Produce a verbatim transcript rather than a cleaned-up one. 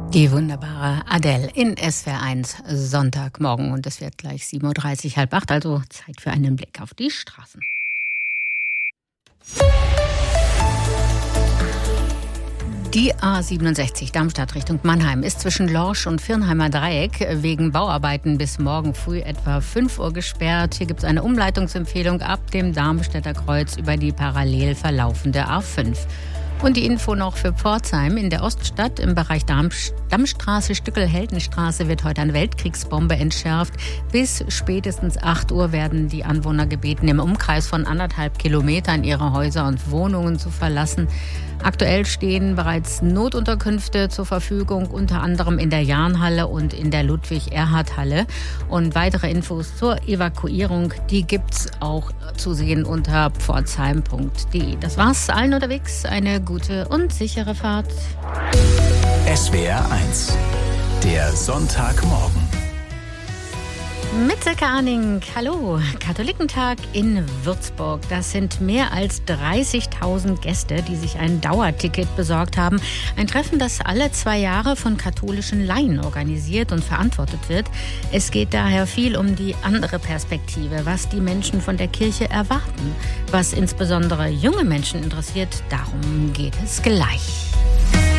Die wunderbare Adele in S W R eins Sonntagmorgen. Und es wird gleich sieben Uhr dreißig, halb acht, also Zeit für einen Blick auf die Straßen. Die A siebenundsechzig Darmstadt Richtung Mannheim ist zwischen Lorsch und Viernheimer Dreieck wegen Bauarbeiten bis morgen früh etwa fünf Uhr gesperrt. Hier gibt es eine Umleitungsempfehlung ab dem Darmstädter Kreuz über die parallel verlaufende A fünf. Und die Info noch für Pforzheim. In der Oststadt im Bereich Damm, Dammstraße, Stückel-Heldenstraße wird heute eine Weltkriegsbombe entschärft. Bis spätestens acht Uhr werden die Anwohner gebeten, im Umkreis von anderthalb Kilometern ihre Häuser und Wohnungen zu verlassen. Aktuell stehen bereits Notunterkünfte zur Verfügung, unter anderem in der Jahnhalle und in der Ludwig-Erhard-Halle. Und weitere Infos zur Evakuierung, die gibt's auch zu sehen unter pforzheim punkt de. Das war's, allen unterwegs. Eine gute und sichere Fahrt. S W R eins, der Sonntagmorgen. Mit Silke Arning. Hallo. Katholikentag in Würzburg. Das sind mehr als dreißigtausend Gäste, die sich ein Dauerticket besorgt haben. Ein Treffen, das alle zwei Jahre von katholischen Laien organisiert und verantwortet wird. Es geht daher viel um die andere Perspektive, was die Menschen von der Kirche erwarten. Was insbesondere junge Menschen interessiert, darum geht es gleich.